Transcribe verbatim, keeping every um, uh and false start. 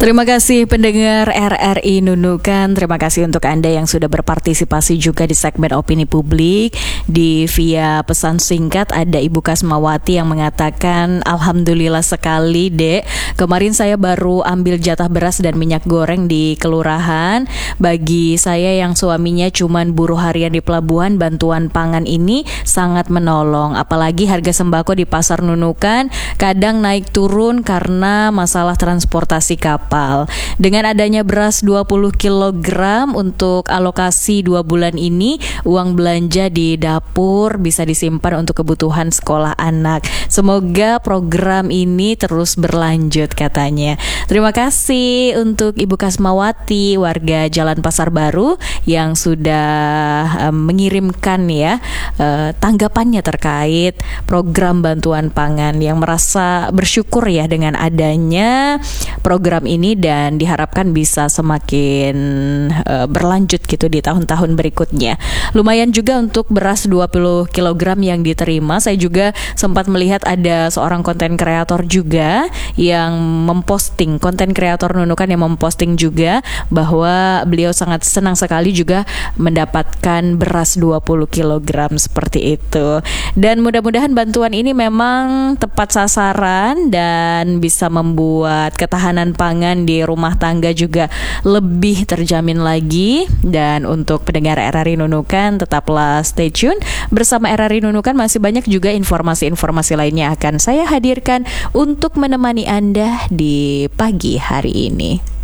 Terima kasih pendengar R R I Nunukan. Terima kasih untuk Anda yang sudah berpartisipasi juga di segmen opini publik. Di via pesan singkat ada Ibu Kasmawati yang mengatakan, Alhamdulillah sekali dek, kemarin saya baru ambil jatah beras dan minyak goreng di kelurahan. Bagi saya yang suaminya cuman buruh harian di pelabuhan, bantuan pangan ini sangat menolong. Apalagi harga sembako di pasar Nunukan kadang naik turun karena masalah transportasi kapal. Dengan adanya beras dua puluh kilogram untuk alokasi dua bulan ini, uang belanja di dapur bisa disimpan untuk kebutuhan sekolah anak. Semoga program ini terus berlanjut katanya. Terima kasih untuk Ibu Kasmawati, warga Jalan Pasar Baru yang sudah um, mengirimkan ya uh, tanggapannya terkait program bantuan pangan, yang merasa bersyukur ya dengan adanya program ini ini dan diharapkan bisa semakin uh, berlanjut gitu di tahun-tahun berikutnya. Lumayan juga untuk beras dua puluh kilogram yang diterima. Saya juga sempat melihat ada seorang konten kreator juga yang memposting, konten kreator Nunukan yang memposting juga bahwa beliau sangat senang sekali juga mendapatkan beras dua puluh kilogram seperti itu. Dan mudah-mudahan bantuan ini memang tepat sasaran dan bisa membuat ketahanan pangan di rumah tangga juga lebih terjamin lagi. Dan untuk pendengar R R I Nunukan, tetaplah stay tune bersama R R I Nunukan. Masih banyak juga informasi-informasi lainnya akan saya hadirkan untuk menemani Anda di pagi hari ini.